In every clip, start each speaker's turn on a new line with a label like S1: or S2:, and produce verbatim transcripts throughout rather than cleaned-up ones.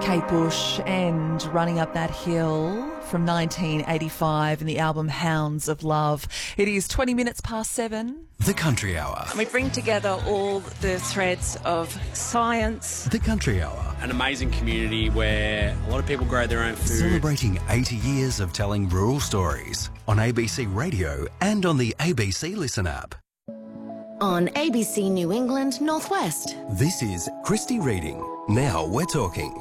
S1: Kate Bush and Running Up That Hill from nineteen eighty-five in the album Hounds of Love. It is twenty minutes past seven.
S2: The Country Hour.
S3: We bring together all the threads of science.
S2: The Country Hour.
S4: An amazing community where a lot of people grow their own food.
S2: Celebrating eighty years of telling rural stories on A B C Radio and on the A B C Listen app.
S5: On A B C New England Northwest.
S2: This is Christy Reading. Now we're talking.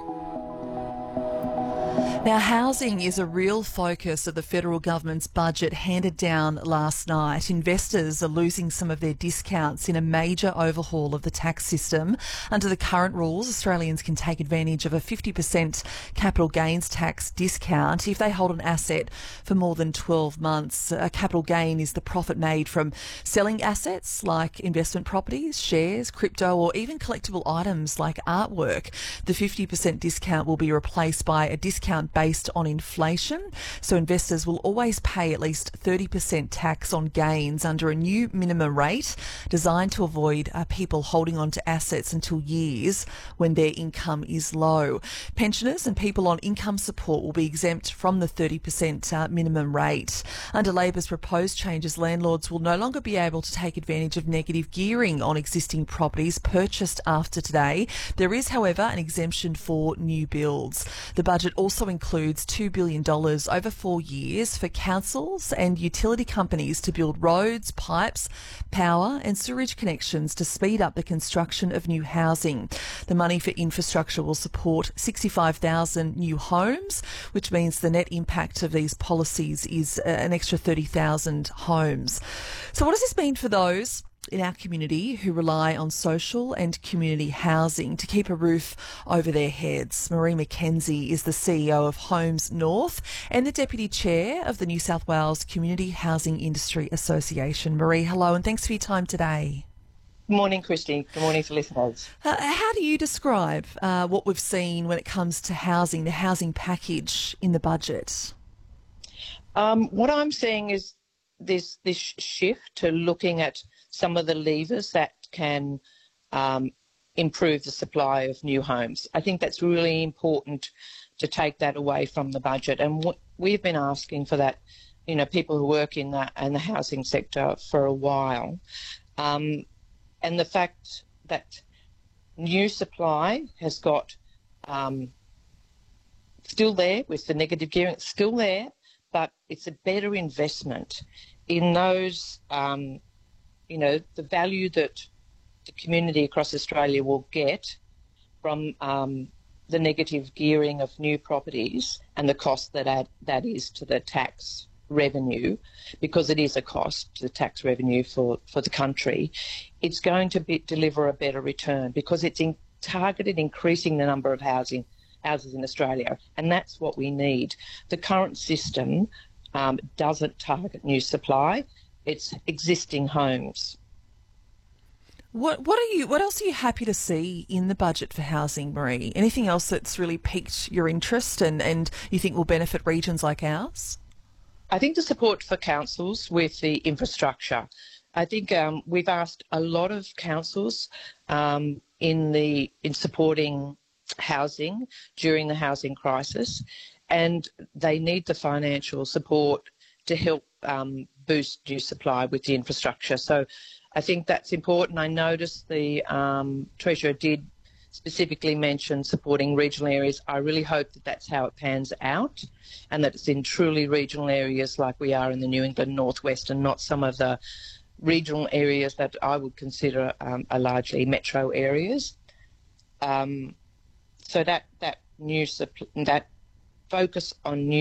S1: Now, housing is a real focus of the federal government's budget handed down last night. Investors are losing some of their discounts in a major overhaul of the tax system. Under the current rules, Australians can take advantage of a fifty percent capital gains tax discount if they hold an asset for more than twelve months. A capital gain is the profit made from selling assets like investment properties, shares, crypto, or even collectible items like artwork. The fifty percent discount will be replaced by a discount based on inflation, so investors will always pay at least thirty percent tax on gains under a new minimum rate designed to avoid uh, people holding on to assets until years when their income is low. Pensioners and people on income support will be exempt from the thirty percent uh, minimum rate. Under Labor's proposed changes, landlords will no longer be able to take advantage of negative gearing on existing properties purchased after today. There is, however, an exemption for new builds. The budget also includes includes two billion dollars over four years for councils and utility companies to build roads, pipes, power and sewage connections to speed up the construction of new housing. The money for infrastructure will support sixty-five thousand new homes, which means the net impact of these policies is an extra thirty thousand homes. So what does this mean for those in our community who rely on social and community housing to keep a roof over their heads? Marie McKenzie is the C E O of Homes North and the Deputy Chair of the New South Wales Community Housing Industry Association. Marie, hello, and thanks for your time today.
S6: Good morning, Christy. Good morning to listeners.
S1: Uh, how do you describe uh, what we've seen when it comes to housing, the housing package in the budget?
S6: Um, what I'm seeing is this, this shift to looking at some of the levers that can um, improve the supply of new homes. I think that's really important to take that away from the budget. And what we've been asking for that, you know, people who work in that and the housing sector for a while. Um, and the fact that new supply has got um, still there with the negative gearing, it's still there, but it's a better investment in those um, you know, the value that the community across Australia will get from um, the negative gearing of new properties and the cost that add, that is to the tax revenue, because it is a cost to the tax revenue for, for the country, it's going to be, deliver a better return because it's in, targeted increasing the number of housing houses in Australia, and that's what we need. The current system um, doesn't target new supply. It's existing homes.
S1: What what are you? What else are you happy to see in the budget for housing, Marie? Anything else that's really piqued your interest and, and you think will benefit regions like ours?
S6: I think the support for councils with the infrastructure. I think um, we've asked a lot of councils um, in the in supporting housing during the housing crisis, and they need the financial support to help um, boost new supply with the infrastructure. So I think that's important. I noticed the um, Treasurer did specifically mention supporting regional areas. I really hope that that's how it pans out and that it's in truly regional areas like we are in the New England Northwest and not some of the regional areas that I would consider um, are largely metro areas. Um, so that, that, new, that focus on new